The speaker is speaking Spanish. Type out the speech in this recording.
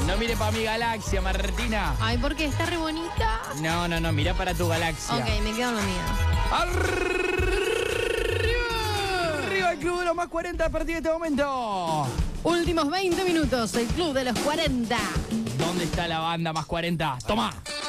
No mire para mi galaxia, Martina. Ay, porque está re bonita. No, mira para tu galaxia. Ok, me quedo en lo mío. Arriba el club de los más 40 a partir de este momento. Últimos 20 minutos, el club de los 40. ¿Dónde está la banda más 40? Toma.